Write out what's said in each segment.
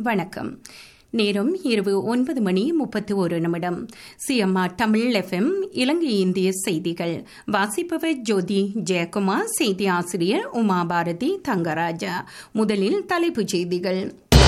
வணக்கம். நேரம் இரவு 9:31. சிஎம்ஆர் தமிழ் FM இலங்கை இந்திய செய்திகள். வாசிப்பவர் ஜோதி ஜெயக்குமார். செய்தி ஆசிரியர் உமாபாரதி தங்கராஜா. முதலில் தலைப்புச் செய்திகள்.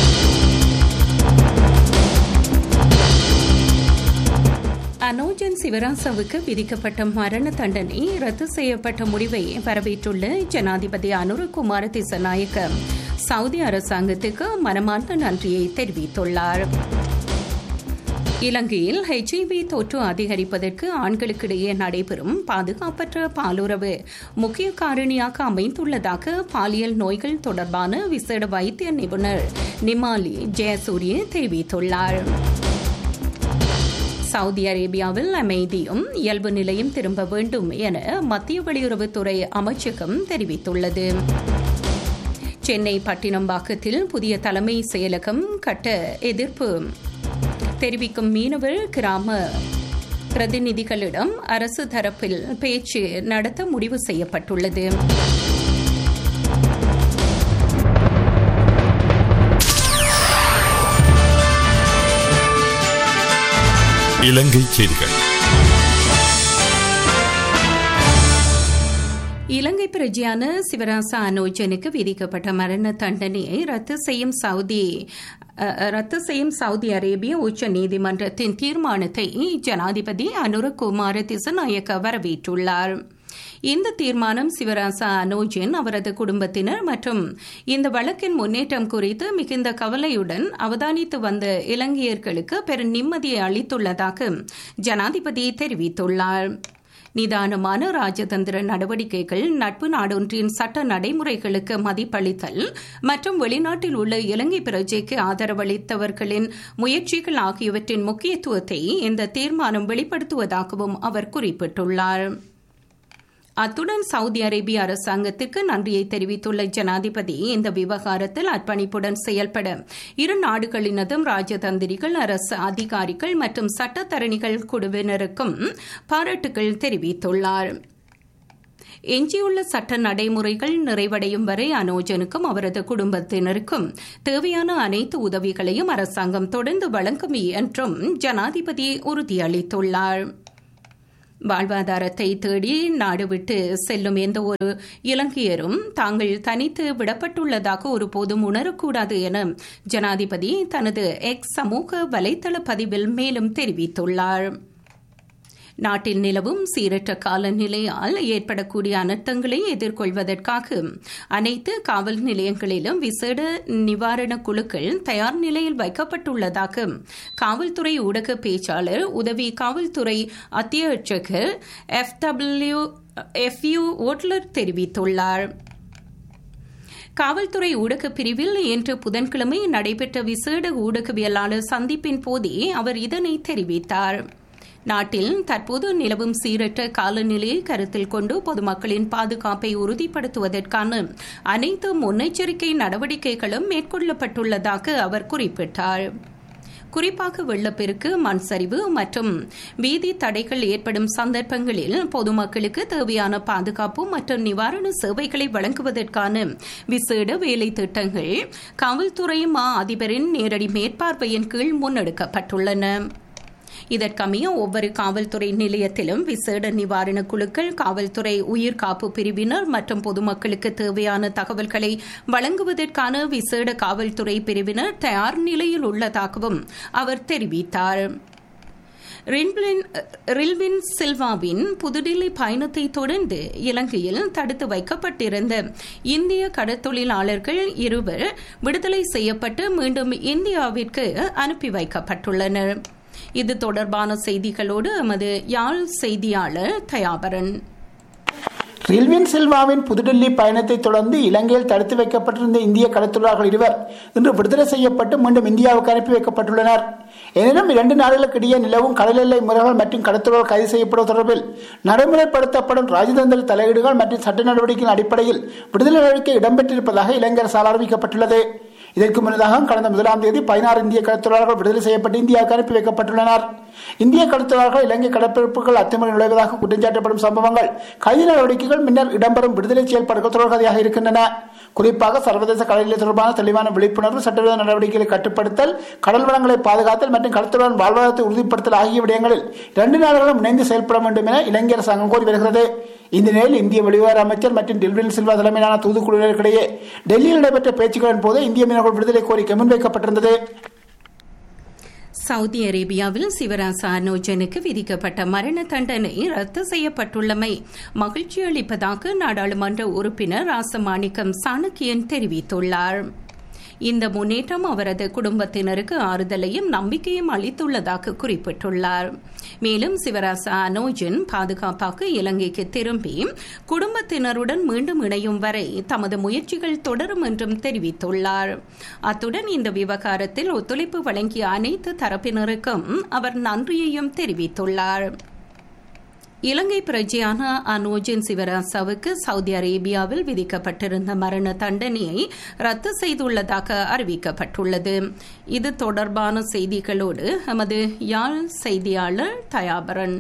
அனோஜன் சிவராசவுக்கு விதிக்கப்பட்ட மரண தண்டனை ரத்து செய்யப்பட்ட முடிவை வரவேற்றுள்ள ஜனாதிபதி அனுரகுமார திசாநாயக்க சவுதி அரசாங்கத்துக்கு மனமார்ந்த நன்றியை தெரிவித்துள்ளார். இலங்கையில் HIV தொற்று அதிகரிப்பதற்கு ஆண்களுக்கிடையே நடைபெறும் பாதுகாப்பற்ற பாலுறவு முக்கிய காரணியாக அமைந்துள்ளதாக பாலியல் நோய்கள் தொடர்பான விசேட வைத்திய நிபுணர் நிமாலி ஜெயசூரிய தெரிவித்துள்ளார். சவுதி அரேபியாவில் அமைதியும் இயல்பு நிலையும் திரும்ப வேண்டும் என மத்திய வெளியுறவுத்துறை அமைச்சகம் தெரிவித்துள்ளது. சென்னை பட்டினம்பாக்கத்தில் புதிய தலைமை செயலகம் கட்ட எதிர்ப்பு தெரிவிக்கும் மீனவர் கிராம பிரதிநிதிகளிடம் அரசு தரப்பில் பேச்சு நடத்த முடிவு செய்யப்பட்டுள்ளது. இலங்கை செய்திகள். இலங்கை பிரஜையான சிவராசா அனோஜனுக்கு விதிக்கப்பட்ட மரண தண்டனையை ரத்து செய்யும் சவுதி அரேபிய உச்ச நீதிமன்றத்தின் தீர்மானத்தை ஜனாதிபதி அனுரகுமார திசாநாயக்க வரவேற்றுள்ளார். இந்த தீர்மானம் சிவராசா அனோஜன், அவரது குடும்பத்தினர் மற்றும் இந்த வழக்கின் முன்னேற்றம் குறித்து மிகுந்த கவலையுடன் அவதானித்து வந்த இலங்கையர்களுக்கு பெரும் நிம்மதியை அளித்துள்ளதாக ஜனாதிபதி தெரிவித்துள்ளார். நிதானமான ராஜதந்திர நடவடிக்கைகள், நட்பு நாடொன்றின் சட்ட நடைமுறைகளுக்கு மதிப்பளித்தல் மற்றும் வெளிநாட்டில் உள்ள இலங்கை பிரஜைக்கு ஆதரவளித்தவர்களின் முயற்சிகள் ஆகியவற்றின் முக்கியத்துவத்தை இந்த தீர்மானம் வெளிப்படுத்துவதாகவும் அவர் குறிப்பிட்டுள்ளார். அத்துடன் சவுதி அரேபிய அரசாங்கத்திற்கு நன்றியை தெரிவித்துள்ள ஜனாதிபதி, இந்த விவகாரத்தில் அர்ப்பணிப்புடன் செயல்பட இரு நாடுகளினதும் ராஜதந்திரிகள், அரசு அதிகாரிகள் மற்றும் சட்டத்தரணிகள் குழுவினருக்கும் பாராட்டுகள் தெரிவித்துள்ளார். எஞ்சியுள்ள சட்ட நடைமுறைகள் நிறைவடையும் வரை அனோஜனுக்கும் அவரது குடும்பத்தினருக்கும் தேவையான அனைத்து உதவிகளையும் அரசாங்கம் தொடர்ந்து வழங்கும் என்றும் ஜனாதிபதி உறுதியளித்துள்ளார். வாழ்வாதாரத்தை தேடி நாடு விட்டு செல்லும் எந்த ஒரு இலங்கையரும் தாங்கள் தனித்து விடப்பட்டுள்ளதாக ஒருபோதும் உணரக்கூடாது என ஜனாதிபதி தனது எக்ஸ் சமூக வலைதள பதிவில் மேலும் தெரிவித்துள்ளார். நாட்டில் நிலவும் சீரற்ற காலநிலையால் ஏற்படக்கூடிய அனர்த்தங்களை எதிர்கொள்வதற்காக அனைத்து காவல் நிலையங்களிலும் விசேட நிவாரண குழுக்கள் தயார் நிலையில் வைக்கப்பட்டுள்ளதாக காவல்துறை ஊடக பேச்சாளர், உதவி காவல்துறை அத்தியட்சகர் FU ஓட்லர் தெரிவித்துள்ளார். காவல்துறை ஊடகப் பிரிவில் இன்று புதன்கிழமை நடைபெற்ற விசேட ஊடகவியலாளர் சந்திப்பின் போதே அவர் இதனை தெரிவித்தார். நாட்டில் தற்போது நிலவும் சீரற்ற காலநிலையை கருத்தில் கொண்டு பொதுமக்களின் பாதுகாப்பை உறுதிப்படுத்துவதற்கான அனைத்து முன்னெச்சரிக்கை நடவடிக்கைகளும் மேற்கொள்ளப்பட்டுள்ளதாக அவர் குறிப்பிட்டார். குறிப்பாக வெள்ளப்பெருக்கு, மண் சரிவு மற்றும் வீதி தடைகள் ஏற்படும் சந்தர்ப்பங்களில் பொதுமக்களுக்கு தேவையான பாதுகாப்பு மற்றும் நிவாரண சேவைகளை வழங்குவதற்கான விசேட வேலை திட்டங்கள் காவல்துறை மா அதிபரின் நேரடி மேற்பார்வையின் கீழ் முன்னெடுக்கப்பட்டுள்ளன. இதற்கமைய ஒவ்வொரு காவல்துறை நிலையத்திலும் விசேட நிவாரண குழுக்கள், காவல்துறை உயிர்காப்பு பிரிவினர் மற்றும் பொதுமக்களுக்கு தேவையான தகவல்களை வழங்குவதற்கான விசேட காவல்துறை பிரிவினர் தயார் நிலையில் உள்ளதாகவும் அவர் தெரிவித்தார். ரில்வின் சில்வாவின் புதுடில்லி பயணத்தை தொடர்ந்து இலங்கையில் தடுத்து வைக்கப்பட்டிருந்த இந்திய கடற்தொழிலாளர்கள் 2 விடுதலை செய்யப்பட்டு மீண்டும் இந்தியாவிற்கு அனுப்பி வைக்கப்பட்டுள்ளனர். இது தொடர்பான செய்திகளோடு எமது யாழ் செய்தியாளர் தயாபரன். ரில்வின் சில்வாவின் புதுடில்லி பயணத்தை தொடர்ந்து இலங்கையில் தடுத்து வைக்கப்பட்டிருந்த இந்திய கடற்தொழிலாளர்கள் 2 இன்று விடுதலை செய்யப்பட்டு மீண்டும் இந்தியாவுக்கு அனுப்பி வைக்கப்பட்டுள்ளனர். எனினும் 2 நாடுகளுக்கு இடையே நிலவும் கடல் எல்லை முறைகள் மற்றும் கடற்தொழிலாளர்கள் கைது செய்யப்படுவது தொடர்பில் நடைமுறைப்படுத்தப்படும் ராஜதந்திர தலையீடுகள் மற்றும் சட்ட நடவடிக்கையின் அடிப்படையில் விடுதலை நடவடிக்கை இடம்பெற்றிருப்பதாக இலங்கை அரசால் அறிவிக்கப்பட்டுள்ளது. இதற்கு முன்னதாக கடந்த 1ஆம் தேதி 16 இந்திய கடற்தொழிலாளர்கள் விடுதலை செய்யப்பட்டு இந்தியாவுக்கு அனுப்பி வைக்கப்பட்டுள்ளனர். இந்திய கடற்தொழிலாளர்கள் இலங்கை கடற்பரப்புகள் அத்துமீறி நுழைவதாக குற்றஞ்சாட்டப்படும் சம்பவங்கள், கைது நடவடிக்கைகள், முன்னர் இடம்பெறும் விடுதலை செயல்பாடுகள் தொடர்கதையாக இருக்கின்றன. குறிப்பாக சர்வதேச கடலில் தொடர்பான தெளிவான விழிப்புணர்வு, சட்டவிரோத நடவடிக்கைகளை கட்டுப்படுத்தல், கடல் வளங்களை பாதுகாத்தல் மற்றும் கடத்தலுடன் வாழ்வாதாரத்தை உறுதிப்படுத்தல் ஆகிய விடயங்களில் 2 நாடுகளும் இணைந்து செயல்பட வேண்டும் என இலங்கை அரசாங்கம் கோரி வருகிறது. இந்த நிலையில் இந்திய வெளிவார அமைச்சர் மற்றும் டில்வின் சில்வா தலைமையிலான தூதுக்குழுவினருக்கிடையே டெல்லியில் நடைபெற்ற பேச்சுக்களின் போது இந்திய மீனவர்கள் விடுதலை கோரிக்கை முன்வைக்கப்பட்டிருந்தது. சவுதி அரேபியாவில் சிவராசா அனோஜனுக்கு விதிக்கப்பட்ட மரண தண்டனை ரத்து செய்யப்பட்டுள்ளமை மகிழ்ச்சி அளிப்பதாக நாடாளுமன்ற உறுப்பினர் ராசமாணிக்கம் சாணக்கியன் தெரிவித்துள்ளார். இந்த முன்னேற்றம் அவரது குடும்பத்தினருக்கு ஆறுதலையும் நம்பிக்கையும் அளித்துள்ளதாக குறிப்பிட்டுள்ளார். மேலும் சிவராசா அனோஜன் பாதுகாப்பாக இலங்கைக்கு திரும்பி குடும்பத்தினருடன் மீண்டும் இணையும் வரை தமது முயற்சிகள் தொடரும் என்றும் தெரிவித்துள்ளார். அத்துடன் இந்த விவகாரத்தில் ஒத்துழைப்பு வழங்கிய அனைத்து தரப்பினருக்கும் அவர் நன்றியையும் தெரிவித்துள்ளார். இலங்கை பிரஜையான அனோஜன் சிவராசாவுக்கு சவுதி அரேபியாவில் விதிக்கப்பட்டிருந்த மரண தண்டனையை ரத்து செய்துள்ளதாக அறிவிக்கப்பட்டுள்ளது. இது தொடர்பான செய்திகளோடு எமது யாழ் செய்தியாளர் தயாபரன்.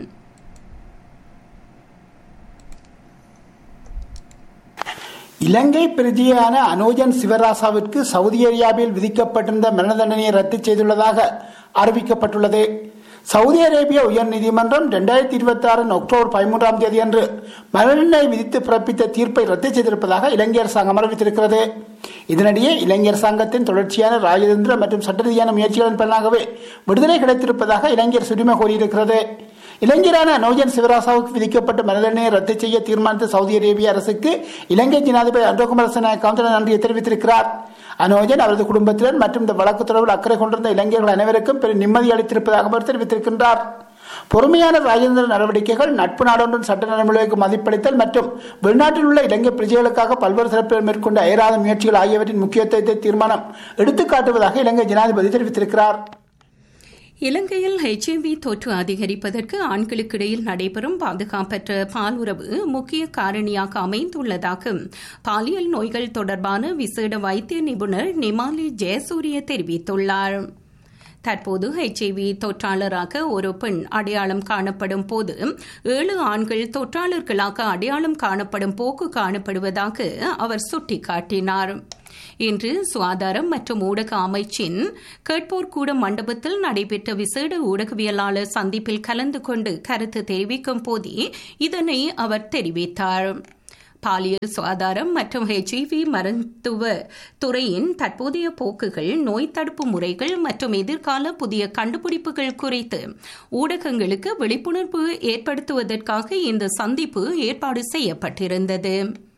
இலங்கை பிரஜையான அனோஜன் சிவராசாவிற்கு சவுதி அரேபியாவில் விதிக்கப்பட்டிருந்த மரண தண்டனையை ரத்து செய்துள்ளதாக அறிவிக்கப்பட்டுள்ளது. சவுதி அரேபிய உயர் நீதிமன்றம் 2026 அக்டோபர் 13ஆம் தேதி அன்று மரண தண்டனை விதித்து பிறப்பித்த தீர்ப்பை ரத்து செய்திருப்பதாக இலங்கை அரசாங்கம் அறிவித்திருக்கிறது. இதனிடையே இலங்கை அரசாங்கத்தின் தொடர்ச்சியான ராஜதந்திர மற்றும் சட்ட ரீதியான முயற்சிகளின் பலனாகவே விடுதலை கிடைத்திருப்பதாக இலங்கையர் உரிமை கோரியிருக்கிறது. இளைஞரான அனோஜன் சிவராசாவுக்கு விதிக்கப்பட்ட மரண தண்டனையை ரத்து செய்ய தீர்மானித்த சவுதி அரேபிய அரசுக்கு இலங்கை ஜனாதிபதி அன்ரோகுமார் திசாநாயக்க நன்றியை தெரிவித்திருக்கிறார். அனோஜன் அவரது குடும்பத்தினர் மற்றும் இந்த வழக்கு தொடர்பில் அக்கறை கொண்டிருந்த இளைஞர்கள் அனைவருக்கும் பெரும் நிம்மதி அளித்திருப்பதாக அவர் தெரிவித்திருக்கின்றார். பொறுமையான ராஜேந்திர நடவடிக்கைகள், நட்பு நாடொன்றின் சட்ட நடைமுறைகளுக்கு மதிப்பளித்தல் மற்றும் வெளிநாட்டில் உள்ள இலங்கை பிரஜைகளுக்காக பல்வேறு தரப்பில் மேற்கொண்ட அயராத முயற்சிகள் ஆகியவற்றின் முக்கியத்துவத்தை தீர்மானம் எடுத்துக்காட்டுவதாக இலங்கை ஜனாதிபதி தெரிவித்திருக்கிறார். இலங்கையில் HIV தொற்று அதிகரிப்பதற்கு ஆண்களுக்கிடையில் நடைபெறும் பாதுகாப்பற்ற பாலுறவு முக்கிய காரணியாக அமைந்துள்ளதாக பாலியல் நோய்கள் தொடர்பான விசேட வைத்திய நிபுணர் நிமாலி ஜெயசூரிய தெரிவித்துள்ளார். தற்போது HIV தொற்றாளராக ஒரு பெண் அடையாளம் காணப்படும் போது 7 ஆண்கள் தொற்றாளர்களாக அடையாளம் காணப்படும் போக்கு காணப்படுவதாக அவர் சுட்டிக்காட்டினார். இன்று சுகாதாரம் மற்றும் ஊடக அமைச்சின் கேட்போர் கூட மண்டபத்தில் நடைபெற்ற விசேட ஊடகவியலாளர் சந்திப்பில் கலந்து கொண்டு கருத்து தெரிவிக்கும் போதே இதனை அவர் தெரிவித்தார். பாலியல் சுகாதாரம் மற்றும் HIV மருத்துவ துறையின் தற்போதைய போக்குகள், நோய் தடுப்பு முறைகள் மற்றும் எதிர்கால புதிய கண்டுபிடிப்புகள் குறித்து ஊடகங்களுக்கு விழிப்புணர்வு ஏற்படுத்துவதற்காக இந்த சந்திப்பு ஏற்பாடு செய்யப்பட்டிருந்தது.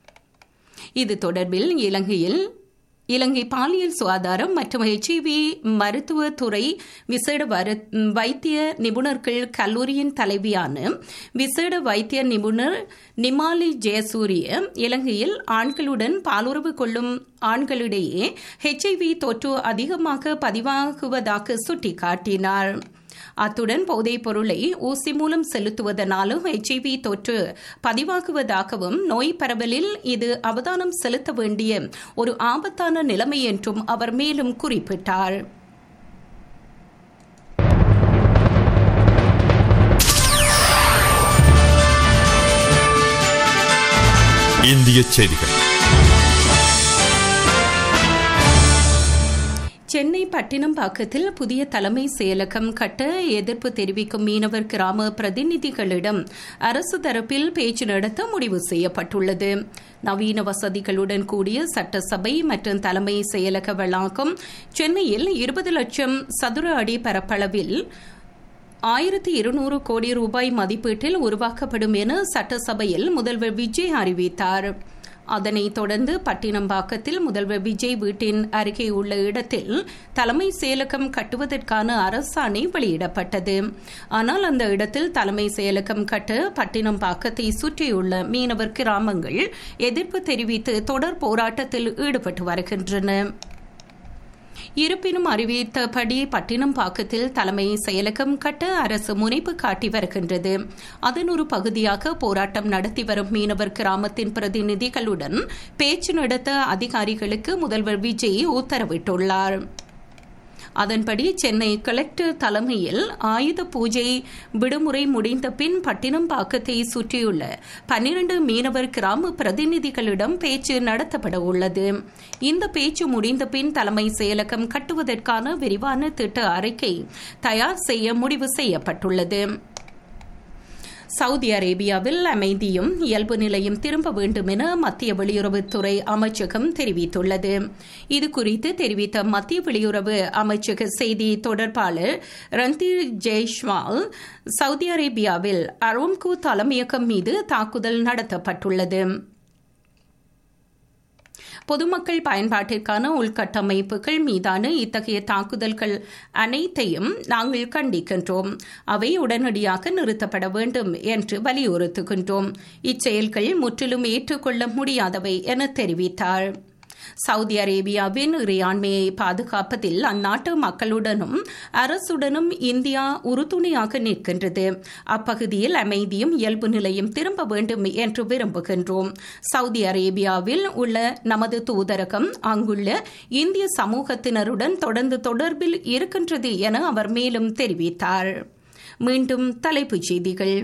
இது தொடர்பில் இலங்கை பாலியல் சுகாதாரம் மற்றும் HIV மருத்துவ துறை விசேட வைத்திய நிபுணர்கள் கல்லூரியின் தலைவியான விசேட வைத்திய நிபுணர் நிமாலி ஜெயசூரிய இலங்கையில் ஆண்களுடன் பாலுறவு கொள்ளும் ஆண்களிடையே HIV தொற்று அதிகமாக பதிவாகுவதாக சுட்டிக்காட்டினார். அத்துடன் போதைப் பொருளை ஊசி மூலம் செலுத்துவதனாலும் HIV தொற்று பதிவாகுவதாகவும் நோய் பரவலில் இது அவதானம் செலுத்த வேண்டிய ஒரு ஆபத்தான நிலைமை என்றும் அவர் மேலும் குறிப்பிட்டார். இந்திய செய்திகள். சென்னை பட்டினம்பாக்கத்தில் புதிய தலைமை செயலகம் கட்ட எதிர்ப்பு தெரிவிக்கும் மீனவர் கிராம பிரதிநிதிகளிடம் அரசு தரப்பில் பேச்சு நடத்த முடிவு செய்யப்பட்டுள்ளது. நவீன வசதிகளுடன் கூடிய சட்டசபை மற்றும் தலைமை செயலக வளாகம் சென்னையில் 20 லட்சம் சதுர அடி பரப்பளவில் 1200 கோடி ரூபாய் மதிப்பீட்டில் உருவாக்கப்படும் என சட்டசபையில் முதல்வர் விஜய் அறிவித்தார். அதனைத் தொடர்ந்து பட்டினம்பாக்கத்தில் முதல்வர் விஜய் வீட்டின் அருகே உள்ள இடத்தில் தலைமை செயலகம் கட்டுவதற்கான அரசாணை வெளியிடப்பட்டது. ஆனால் அந்த இடத்தில் தலைமை செயலகம் கட்ட பட்டினம்பாக்கத்தை சுற்றியுள்ள மீனவர் கிராமங்கள் எதிர்ப்பு தெரிவித்து தொடர் போராட்டத்தில் ஈடுபட்டு வருகின்றன. இருப்பினும் அறிவித்தபடி பட்டினம்பாக்கத்தில் தலைமை செயலகம் கட்ட அரசு முனைப்பு காட்டி வருகின்றது. அதன் ஒரு பகுதியாக போராட்டம் நடத்தி வரும் மீனவர் கிராமத்தின் பிரதிநிதிகளுடன் பேச்சு நடத்த அதிகாரிகளுக்கு முதல்வர் விஜய் உத்தரவிட்டுள்ளார். அதன்படி சென்னை கலெக்டர் தலைமையில் ஆயுத பூஜை விடுமுறை முடிந்த பின் பட்டினம்பாக்கத்தை சுற்றியுள்ள 12 மீனவர் கிராம பிரதிநிதிகளிடம் பேச்சு நடத்தப்பட உள்ளது. இந்த பேச்சு முடிந்த பின் தலைமை செயலகம் கட்டுவதற்கான விரிவான திட்ட அறிக்கை தயார் செய்ய முடிவு செய்யப்பட்டுள்ளது. சவுதி அரேபியாவில் அமைதியும் இயல்பு நிலையும் திரும்ப வேண்டும் என மத்திய வெளியுறவுத்துறை அமைச்சகம் தெரிவித்துள்ளது. இதுகுறித்து தெரிவித்த மத்திய வெளியுறவு அமைச்சக செய்தி தொடர்பாளர் ரந்தீர் ஜெய்ஸ்வால், சவுதி அரேபியாவில் அரோம்கோ தலைமையகம் மீது தாக்குதல் நடத்தப்பட்டுள்ளது. பொதுமக்கள் பயன்பாட்டிற்கான உள்கட்டமைப்புகள் மீதான இத்தகைய தாக்குதல்கள் அனைத்தையும் நாங்கள் கண்டிக்கின்றோம். அவை உடனடியாக நிறுத்தப்பட வேண்டும் என்று வலியுறுத்துகின்றோம். இச்செயல்கள் முற்றிலும் ஏற்றுக்கொள்ள முடியாதவை என தெரிவித்தார். சவுதி அரேபியாவின் இறையாண்மையை பாதுகாப்பதில் அந்நாட்டு மக்களுடனும் அரசுடனும் இந்தியா உறுதுணையாக நிற்கின்றது. அப்பகுதியில் அமைதியும் இயல்பு நிலையும் திரும்ப வேண்டும் என்று விரும்புகின்றோம். சவுதி அரேபியாவில் உள்ள நமது தூதரகம் அங்குள்ள இந்திய சமூகத்தினருடன் தொடர்ந்து தொடர்பில் இருக்கின்றது என அவர் மேலும் தெரிவித்தார். மீண்டும் தலைப்புச் செய்திகள்.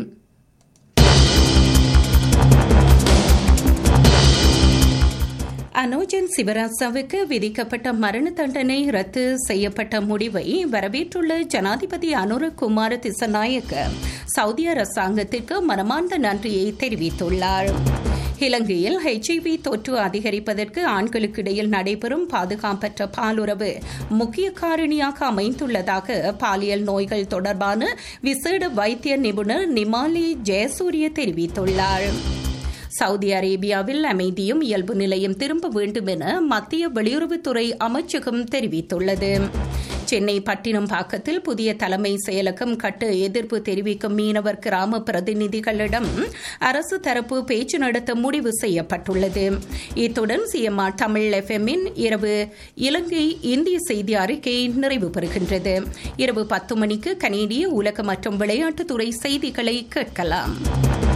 அனோஜன் சிவராசாவுக்கு விதிக்கப்பட்ட மரண தண்டனை ரத்து செய்யப்பட்ட முடிவை வரவேற்றுள்ள ஜனாதிபதி அனுரகுமார திசநாயக்க சவுதி அரசாங்கத்திற்கு மனமார்ந்த நன்றியை தெரிவித்துள்ளார். இலங்கையில் HIV தொற்று அதிகரிப்பதற்கு ஆண்களுக்கிடையில் நடைபெறும் பாதுகாப்பற்ற பாலுறவு முக்கிய காரணியாக அமைந்துள்ளதாக பாலியல் நோய்கள் தொடர்பான விசேட வைத்திய நிபுணர் நிமாலி ஜெயசூரிய தெரிவித்துள்ளார். சவுதி அரேபியாவில் அமைதியும் இயல்பு நிலையும் திரும்ப வேண்டும் என மத்திய வெளியுறவுத்துறை அமைச்சகம் தெரிவித்துள்ளது. சென்னை பட்டினம்பாக்கத்தில் புதிய தலைமை செயலகம் கட்ட எதிர்ப்பு தெரிவிக்கும் மீனவர் கிராம பிரதிநிதிகளிடம் அரசு தரப்பு பேச்சு நடத்த முடிவு செய்யப்பட்டுள்ளது. இத்துடன் CMR தமிழ் FM-இன் இரவு இலங்கை இந்திய செய்தி அறிக்கை நிறைவு பெறுகின்றது. இரவு 10 மணிக்கு கனேடிய உலக மற்றும் விளையாட்டுத்துறை செய்திகளை கேட்கலாம்.